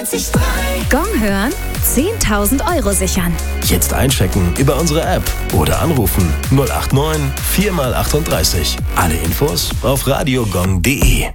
98.3. Gong hören, 10.000 € sichern. Jetzt einchecken über unsere App oder anrufen 089 4x38. Alle Infos auf radiogong.de.